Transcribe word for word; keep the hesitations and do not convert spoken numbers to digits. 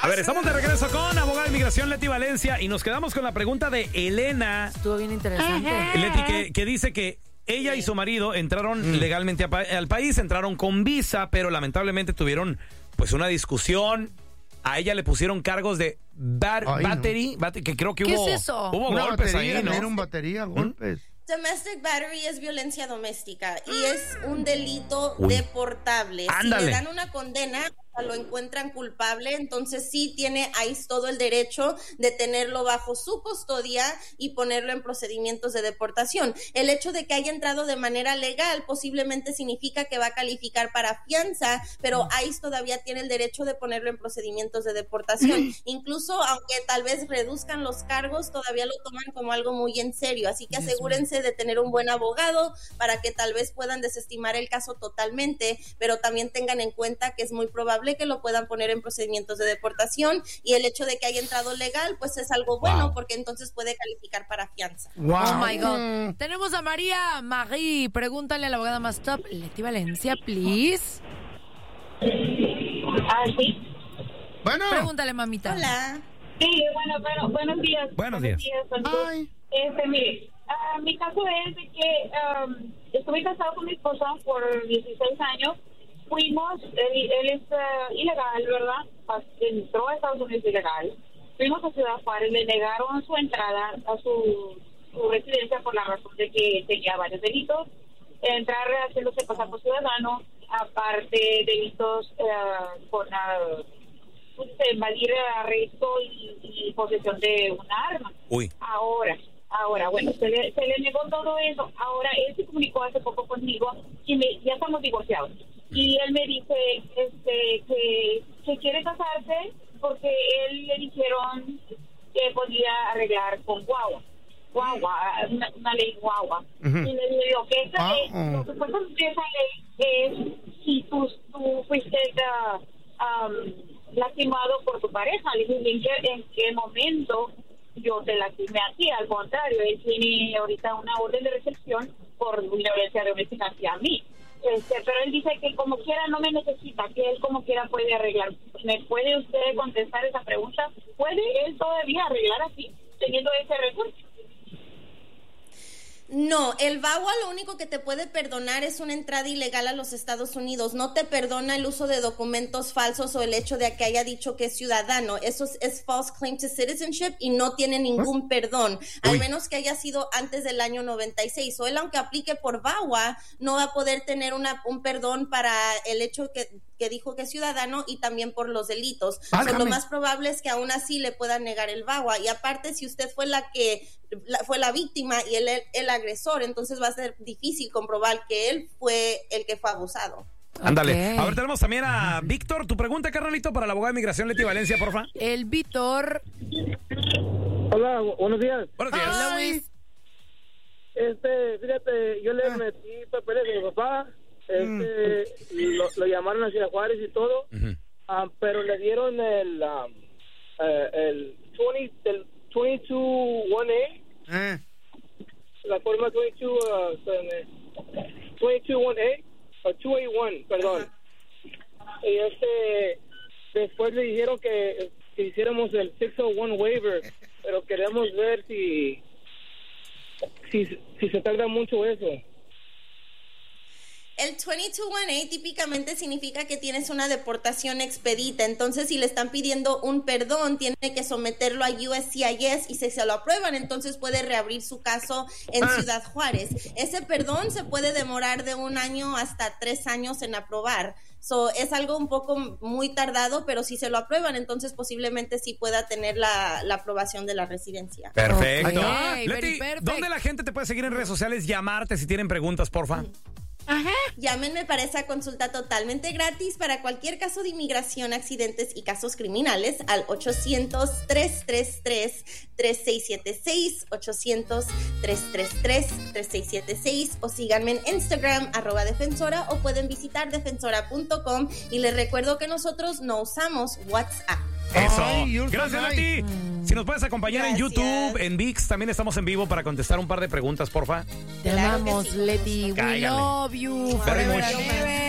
A ver, estamos de regreso con abogada de inmigración Leti Valencia y nos quedamos con la pregunta de Elena. Estuvo bien interesante. Leti, que, que dice que ella y su marido entraron mm. legalmente a pa- al país, entraron con visa, pero lamentablemente tuvieron pues una discusión. A ella le pusieron cargos de bat- Ay, battery, no. bat- que creo que ¿Qué hubo, es eso? hubo Una golpes batería, ahí, ¿no? Era un batería, golpes. Domestic battery es violencia doméstica y es un delito Uy. deportable. Ándale. Si le dan una condena, lo encuentran culpable, entonces sí tiene I C E todo el derecho de tenerlo bajo su custodia y ponerlo en procedimientos de deportación. El hecho de que haya entrado de manera legal posiblemente significa que va a calificar para fianza, pero I C E todavía tiene el derecho de ponerlo en procedimientos de deportación. Incluso aunque tal vez reduzcan los cargos, todavía lo toman como algo muy en serio, así que asegúrense de tener un buen abogado para que tal vez puedan desestimar el caso totalmente, pero también tengan en cuenta que es muy probable que lo puedan poner en procedimientos de deportación y el hecho de que haya entrado legal pues es algo bueno, wow, porque entonces puede calificar para fianza. Wow. Oh my God. Mm. Tenemos a María Marie. Pregúntale a la abogada más top, Leti Valencia, please. Ah, sí. Bueno. Pregúntale, mamita. Hola. Sí, bueno, bueno, buenos días. Buenos días. Buenos días. Ay. Este, mire, uh, mi caso es de que um, estuve casado con mi esposo por dieciséis años. Fuimos, él, él es uh, ilegal, ¿verdad? Entró a Estados Unidos ilegal. Fuimos a Ciudad Juárez, le negaron su entrada a su, su residencia por la razón de que tenía varios delitos. Entrar haciéndose pasar por ciudadano, aparte delitos uh, con uh, pues, invadir arresto y, y posesión de una arma. Uy. Ahora, ahora, bueno, se le, se le negó todo eso. Ahora, él se comunicó hace poco conmigo y me, ya estamos divorciados. Y él me dice este, que, que quiere casarse porque él le dijeron que podía arreglar con guagua. Guagua, una, una ley guagua. Uh-huh. Y le digo que esa ley, uh-huh. lo que pasa es que esa ley es si tú, tú fuiste uh, um, lastimado por tu pareja. Le dije, ¿en qué, en qué momento yo te lastimé a ti? Al contrario, él tiene ahorita una orden de recepción por violencia doméstica hacia mí. Este, pero él dice que como quiera no me necesita, que él como quiera puede arreglar. ¿Me puede usted contestar esa pregunta? ¿Puede él todavía arreglar así, teniendo ese recurso? No, el V A W A lo único que te puede perdonar es una entrada ilegal a los Estados Unidos. No te perdona el uso de documentos falsos o el hecho de que haya dicho que es ciudadano. Eso es, es false claim to citizenship y no tiene ningún perdón, al Uy. menos que haya sido antes del año noventa y seis. O él, aunque aplique por V A W A, no va a poder tener una, un perdón para el hecho que, que dijo que es ciudadano y también por los delitos. So, lo más probable es que aún así le puedan negar el V A W A. Y aparte, si usted fue la que la, fue la víctima y él el agresor, entonces va a ser difícil comprobar que él fue el que fue abusado. Ándale. Okay. A ver, tenemos también a Víctor. Tu pregunta, carnalito, para la abogada de inmigración Leti Valencia, porfa. El Víctor. Hola, buenos días. Buenos días. Hola, Luis. Este, fíjate, yo le metí papeles a mi papá. Este, mm. lo, lo llamaron a Ciudad Juárez y todo, uh-huh. um, pero le dieron el um, uh, el veinte, el veintidós uno A. Eh. La forma veintidós, uh, veintidós uno A o dos A uno, perdón. Uh-huh. Y este, después le dijeron que, que hiciéramos el seiscientos uno waiver, pero queremos ver si, si, si se tarda mucho eso. El veintidós uno A típicamente significa que tienes una deportación expedita, entonces si le están pidiendo un perdón, tiene que someterlo a U S C I S y si se lo aprueban, entonces puede reabrir su caso en Ciudad Juárez. Ese perdón se puede demorar de un año hasta tres años en aprobar. So, es algo un poco muy tardado, pero si se lo aprueban, entonces posiblemente sí pueda tener la, la aprobación de la residencia. Perfecto. Okay, Leti, ¿dónde la gente te puede seguir en redes sociales? Llamarte si tienen preguntas, porfa. Mm. Ajá. Llámenme para esa consulta totalmente gratis para cualquier caso de inmigración, accidentes y casos criminales al ochocientos, tres tres tres, tres seis siete seis, ochocientos, tres tres tres, tres seis siete seis o síganme en Instagram, arroba defensora, o pueden visitar defensora punto com y les recuerdo que nosotros no usamos WhatsApp. Eso. Ay, gracias, Leti. Mm. Si nos puedes acompañar gracias. En YouTube, en ViX, también estamos en vivo para contestar un par de preguntas, porfa. Te claro amamos, sí, Leti. We love you. Very much. Forever.